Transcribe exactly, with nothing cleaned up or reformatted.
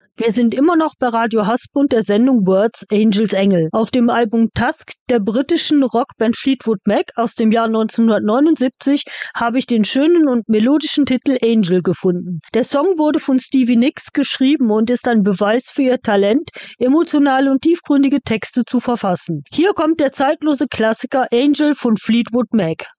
Wir sind immer noch bei Radio Hasbund der Sendung Words, Angels, Engel. Auf dem Album Tusk der britischen Rockband Fleetwood Mac aus dem Jahr neunzehnhundertneunundsiebzig habe ich den schönen und melodischen Titel Angel gefunden. Der Song wurde von Stevie Nicks geschrieben und ist ein Beweis für ihr Talent, emotionale und tiefgründige Texte zu verfassen. Hier kommt der zeitlose Klassiker Angel von Fleetwood Mac.